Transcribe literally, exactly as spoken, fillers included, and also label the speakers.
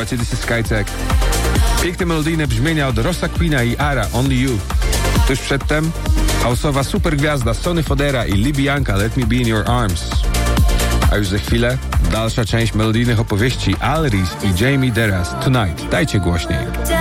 Speaker 1: nagrywacie This is Skytech. Piękne melodyjne brzmienia od Rossa Queena i Ara, Only You. Tuż przedtem house'owa supergwiazda Sonny Fodera i Lee Bianca, Let Me Be In Your Arms. A już za chwilę dalsza część melodyjnych opowieści Al Reese i Jamie Deras, Tonight. Dajcie głośniej.